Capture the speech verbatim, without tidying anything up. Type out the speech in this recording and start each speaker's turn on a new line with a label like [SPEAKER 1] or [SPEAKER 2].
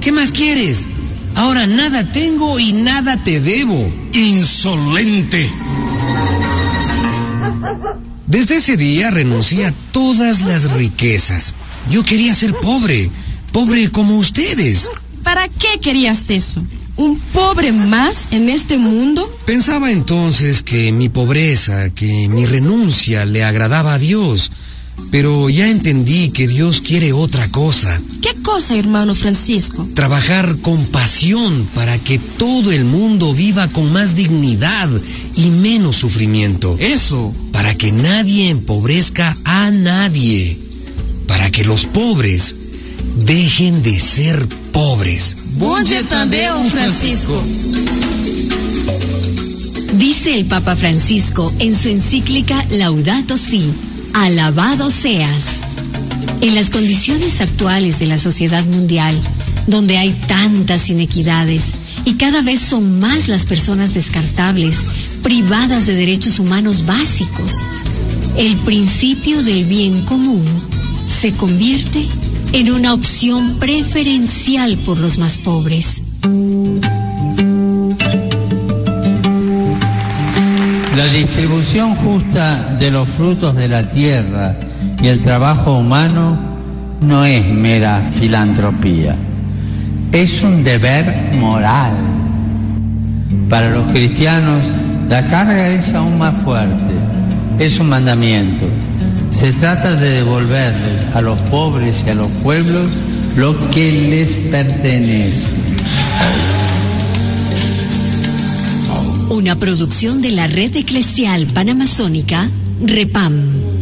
[SPEAKER 1] ¿Qué más quieres? Ahora nada tengo y nada te debo.
[SPEAKER 2] ¡Insolente!
[SPEAKER 1] Desde ese día renuncié a todas las riquezas. Yo quería ser pobre, pobre como ustedes.
[SPEAKER 3] ¿Para qué querías eso? ¿Un pobre más en este mundo?
[SPEAKER 1] Pensaba entonces que mi pobreza, que mi renuncia le agradaba a Dios, pero ya entendí que Dios quiere otra cosa.
[SPEAKER 3] ¿Qué cosa, hermano Francisco?
[SPEAKER 1] Trabajar con pasión para que todo el mundo viva con más dignidad y menos sufrimiento.
[SPEAKER 2] Eso.
[SPEAKER 1] Para que nadie empobrezca a nadie. Para que los pobres dejen de ser pobres.
[SPEAKER 3] Bom dia também, Francisco.
[SPEAKER 4] Dice el Papa Francisco en su encíclica Laudato Si, alabado seas. En las condiciones actuales de la sociedad mundial, donde hay tantas inequidades y cada vez son más las personas descartables, privadas de derechos humanos básicos, el principio del bien común se convierte en una opción preferencial por los más pobres.
[SPEAKER 5] La distribución justa de los frutos de la tierra y el trabajo humano no es mera filantropía, es un deber moral. Para los cristianos, la carga es aún más fuerte, es un mandamiento. Se trata de devolverles a los pobres y a los pueblos lo que les pertenece.
[SPEAKER 4] Una producción de la Red Eclesial Panamazónica, REPAM.